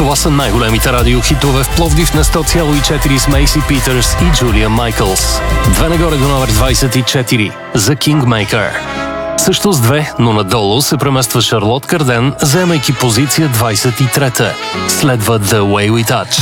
Това са най-големите радиохитове в Пловдив на 100,4 с Мейси Питърс и Джулия Майкълс. 2 нагоре до номер 24 за Kingmaker. Също с 2, но надолу се премества Шарлот Карден, заемайки позиция 23-та. Следва The Way We Touch.